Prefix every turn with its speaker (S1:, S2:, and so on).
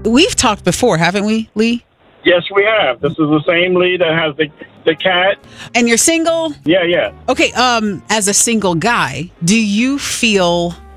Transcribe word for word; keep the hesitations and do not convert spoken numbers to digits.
S1: We've talked before, haven't we, Lee?
S2: Yes, we have. This is the same Lee that has the the cat.
S1: And you're single?
S2: Yeah, yeah.
S1: Okay, um, as a single guy, do you feel